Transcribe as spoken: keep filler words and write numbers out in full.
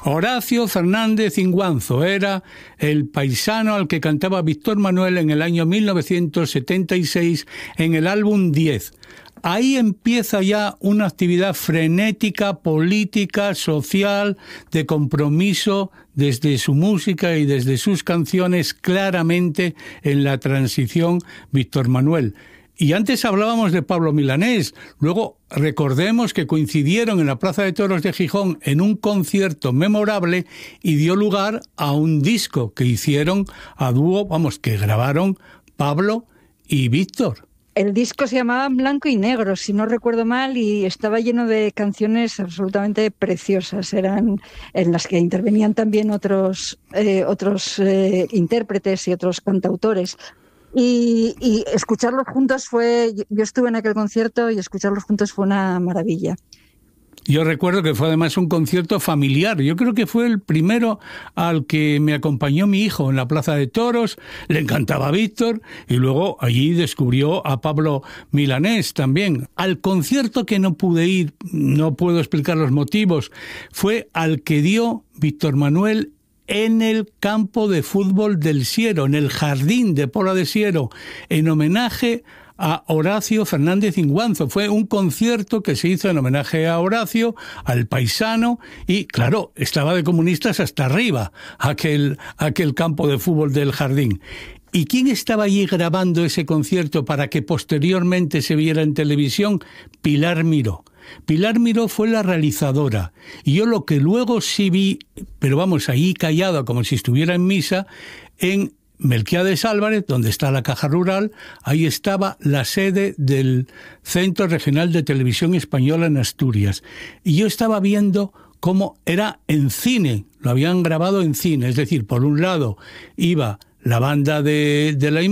Horacio Fernández Inguanzo era el paisano al que cantaba Víctor Manuel en el año mil novecientos setenta y seis en el álbum diez. Ahí empieza ya una actividad frenética, política, social, de compromiso desde su música y desde sus canciones claramente en la transición Víctor Manuel. Y antes hablábamos de Pablo Milanés, luego recordemos que coincidieron en la Plaza de Toros de Gijón en un concierto memorable y dio lugar a un disco que hicieron a dúo, vamos, que grabaron Pablo y Víctor. El disco se llamaba Blanco y Negro, si no recuerdo mal, y estaba lleno de canciones absolutamente preciosas. Eran en las que intervenían también otros, eh, otros eh, intérpretes y otros cantautores. Y, y escucharlos juntos fue... Yo estuve en aquel concierto y escucharlos juntos fue una maravilla. Yo recuerdo que fue además un concierto familiar. Yo creo que fue el primero al que me acompañó mi hijo en la Plaza de Toros. Le encantaba Víctor y luego allí descubrió a Pablo Milanés también. Al concierto que no pude ir, no puedo explicar los motivos, fue al que dio Víctor Manuel en el campo de fútbol del Siero, en el jardín de Pola de Siero, en homenaje a Horacio Fernández Inguanzo. Fue un concierto que se hizo en homenaje a Horacio, al paisano, y claro, estaba de comunistas hasta arriba aquel, aquel campo de fútbol del jardín. ¿Y quién estaba allí grabando ese concierto para que posteriormente se viera en televisión? Pilar Miró. Pilar Miró fue la realizadora, y yo lo que luego sí vi, pero vamos, ahí callado como si estuviera en misa, en Melquiades Álvarez, donde está la Caja Rural, ahí estaba la sede del Centro Regional de Televisión Española en Asturias. Y yo estaba viendo cómo era en cine, lo habían grabado en cine, es decir, por un lado iba la banda de, de la